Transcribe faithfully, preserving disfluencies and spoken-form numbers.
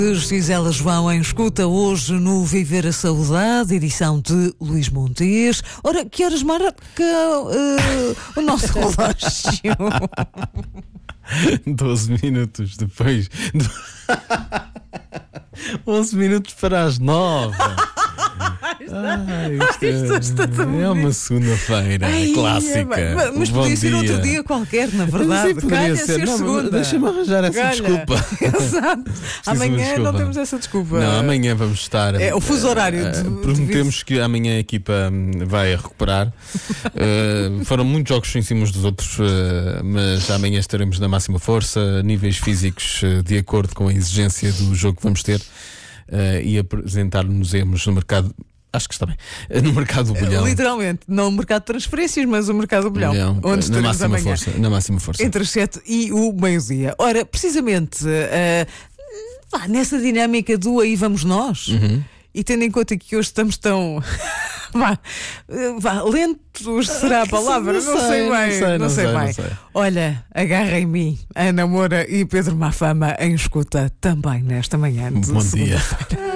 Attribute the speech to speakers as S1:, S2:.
S1: Giselas vão em escuta hoje no Viver a Saudade, edição de Luís Montes. Ora, que horas marca uh, o nosso relógio?
S2: doze minutos depois. onze minutos para as nove. Ah, isto é, é uma segunda-feira clássica.
S1: É, mas
S2: Bom
S1: podia ser
S2: dia.
S1: outro dia qualquer, na verdade.
S2: Poderia ser, ser
S1: não,
S2: segunda. Deixa-me arranjar essa
S1: Calha.
S2: desculpa.
S1: Exato. Amanhã
S2: desculpa.
S1: não temos essa desculpa.
S2: Não, amanhã vamos estar.
S1: É o fuso horário.
S2: Uh,
S1: de,
S2: prometemos
S1: de
S2: que amanhã a equipa vai a recuperar. Uh, foram muitos jogos em cima uns dos outros, uh, mas amanhã estaremos na máxima força, níveis físicos uh, de acordo com a exigência do jogo que vamos ter, uh, e apresentar-nos-emos no mercado. Acho que está bem. No mercado do bolhão.
S1: Literalmente, não o mercado de transferências, mas o mercado do bolhão.
S2: bolhão
S1: Onde
S2: na
S1: estaremos
S2: máxima
S1: amanhã.
S2: força, na máxima força.
S1: Entre as sete e o meio-dia. Ora, precisamente uh, vá, nessa dinâmica do aí vamos nós,
S2: Uhum.
S1: e tendo em conta que hoje estamos tão vá, vá, lentos será a palavra, não,
S2: não
S1: sei,
S2: sei,
S1: bem,
S2: não sei,
S1: não
S2: não
S1: sei
S2: sei,
S1: bem.
S2: não sei.
S1: Olha, agarra em mim, Ana Moura e Pedro Mafama em escuta também nesta manhã de
S2: Bom dia.
S1: segunda-feira.